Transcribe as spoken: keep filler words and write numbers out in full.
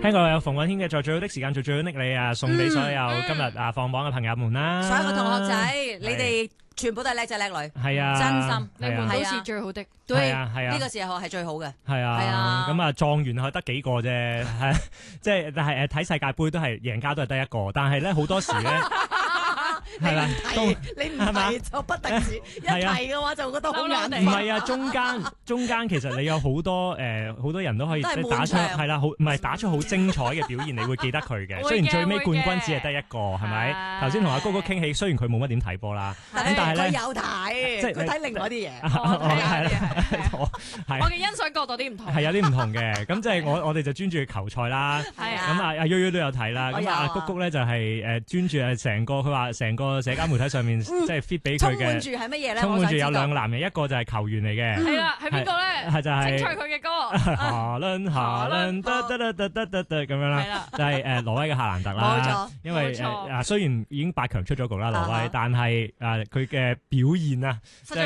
聽過有馮允謙嘅在最好的時間做最好的你啊，送俾所有今日啊放榜嘅朋友們啦。 所有嘅同學仔，你哋全部都係叻仔叻女， 係啊， 真心， 你們都是最好的。 對， 係啊係啊， 呢個時候係最好嘅。 係啊， 係啊， 咁啊狀元係得幾個啫，係即係但係誒睇世界盃都係贏家都係得一個，但係咧好多時咧。係啦， 你唔提就不特止，一提嘅話就覺得好眼唔係啊，中間中間其實你有好多誒，好多人都可以打出係啦，好唔係打出好精彩嘅表現，你會記得佢嘅。雖然最尾冠軍只係得一個，係咪？頭先同阿高高傾起，雖然佢冇乜點睇波啦，咁但係咧， 佢有睇，即係佢睇另外啲嘢。 係係我嘅欣賞角度啲唔同， 係有啲唔同嘅。咁即係我我哋就專注球賽啦。 係啊， 咁啊阿 Yoyo 都有睇啦。咁啊阿谷谷咧就係誒專注係成個，佢話成個社交媒體上面即係 fit 俾佢嘅。充滿住係乜嘢咧？充滿住有兩個男人，一個就係球員嚟嘅。 係啦，係邊個咧？ 係就係清唱佢嘅歌。 夏倫夏倫得得得得得得得咁樣啦。係啦，就係誒挪威嘅夏蘭特啦。冇錯。因為誒啊雖然已經八強出咗局啦，挪威，但係誒佢嘅表現啊。